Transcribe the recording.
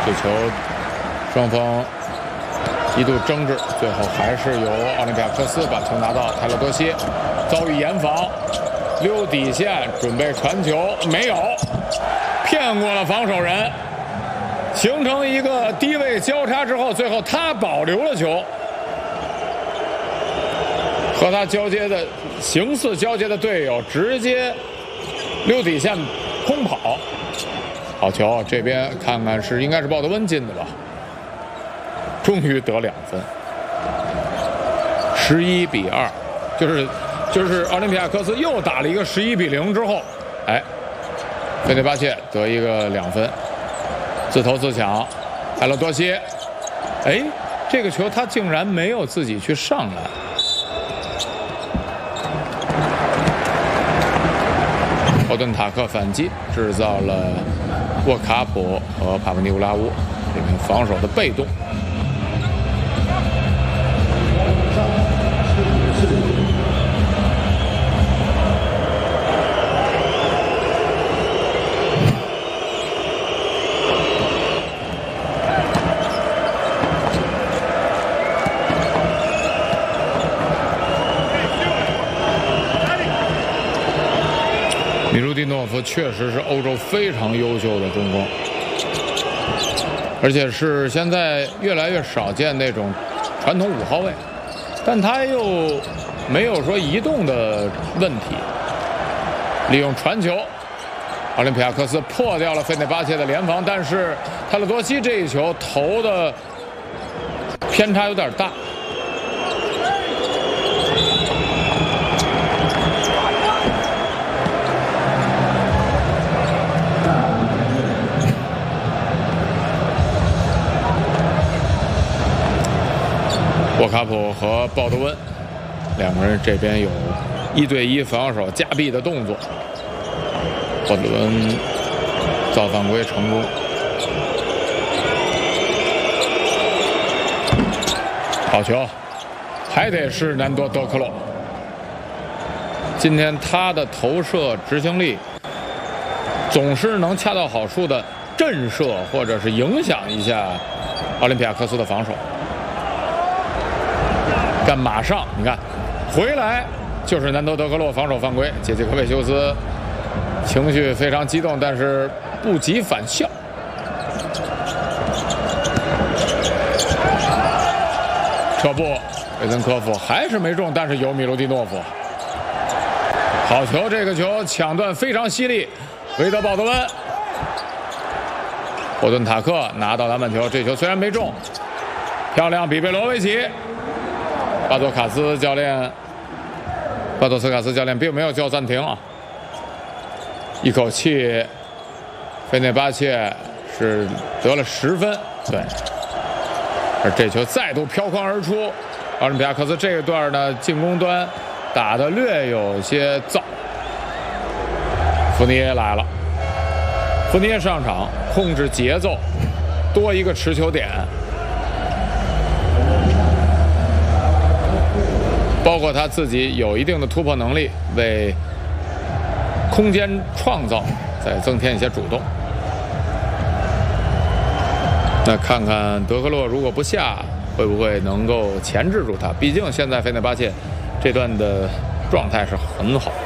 这球双方一度争执，最后还是由奥林匹亚科斯把球拿到。泰勒多西遭遇严防，溜底线准备传球，没有，骗过了防守人，形成一个低位交叉之后，最后他保留了球，和他形似交接的队友直接溜底线空跑。好球，这边看看应该是鲍德温进的吧，终于得2分，11比2，就是奥林匹亚科斯又打了一个11比0之后，哎，费内巴切得一个2分，自投自抢，泰勒多西，哎，这个球他竟然没有自己去上篮。奥顿塔克反击，制造了沃卡普和帕夫尼乌拉乌这边防守的被动。米卢蒂诺夫确实是欧洲非常优秀的中锋，而且是现在越来越少见那种传统5号位，但他又没有说移动的问题。利用传球，奥林匹亚科斯破掉了费内巴切的联防，但是泰勒多西这一球投的偏差有点大。沃卡普和鲍德温两个人这边有1对1防守夹壁的动作，鲍德温造犯规成功。好球，还得是南多德克洛。今天他的投射执行力总是能恰到好处的震慑或者是影响一下奥林匹亚科斯的防守。但马上你看回来就是南多德克洛防守犯规，杰西科维修斯情绪非常激动，但是不及反效。撤步，维森科夫还是没中，但是有米卢蒂诺夫。好球，这个球抢断非常犀利，维德鲍德温，霍顿塔克拿到篮板球，这球虽然没中，漂亮，比贝罗维奇。巴多斯卡斯教练并没有叫暂停啊，一口气，费内巴切是得了10分，对，而这球再度飘框而出，奥林匹亚科斯这一段呢进攻端打得略有些燥，福尼耶来了，福尼耶上场控制节奏，多一个持球点。包括他自己有一定的突破能力，为空间创造再增添一些主动。那看看德克洛如果不下，会不会能够钳制住他？毕竟现在费内巴切这段的状态是很好。